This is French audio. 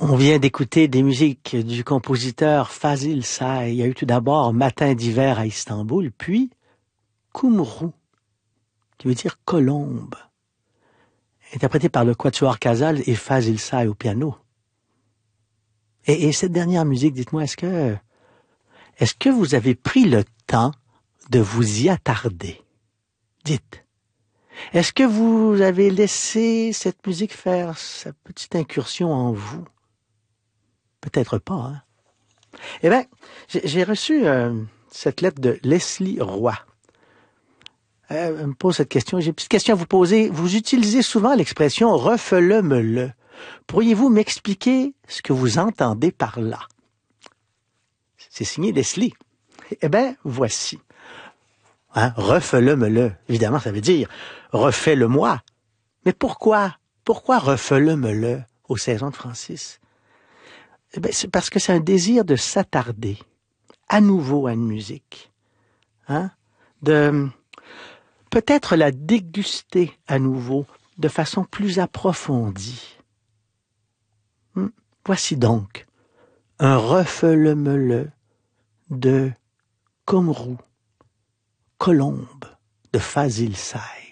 On vient d'écouter des musiques du compositeur Fazil Say. Il y a eu tout d'abord Matin d'hiver à Istanbul, puis Kumru, qui veut dire colombe, interprété par le Quatuor Casals et Fazil Say au piano. Et cette dernière musique, dites-moi, est-ce que vous avez pris le temps de vous y attarder? Dites. Est-ce que vous avez laissé cette musique faire sa petite incursion en vous? Peut-être pas, hein? Eh bien, j'ai reçu cette lettre de Leslie Roy. Elle me pose cette question. J'ai une petite question à vous poser. Vous utilisez souvent l'expression « refele-me-le ». Pourriez-vous m'expliquer ce que vous entendez par là? C'est signé Leslie. Eh bien, voici. Hein, refele-me-le. Évidemment, ça veut dire « refais-le-moi ». Mais pourquoi? Pourquoi refele-me-le aux saisons de Francis? Eh bien, c'est parce que c'est un désir de s'attarder à nouveau à une musique. Hein? De peut-être la déguster à nouveau de façon plus approfondie. Voici donc un refele-me-le de Kumru, colombe de Fazil Say.